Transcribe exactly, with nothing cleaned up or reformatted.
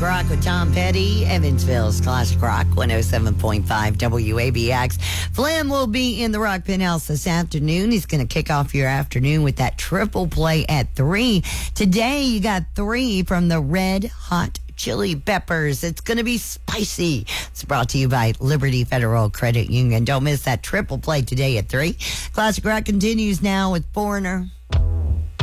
Rock with Tom Petty, Evansville's Classic Rock, one oh seven point five W A B X. Flynn will be in the Rock Penthouse this afternoon. He's going to kick off your afternoon with that triple play at three. Today, you got three from the Red Hot Chili Peppers. It's going to be spicy. It's brought to you by Liberty Federal Credit Union. Don't miss that triple play today at three. Classic Rock continues now with Foreigner.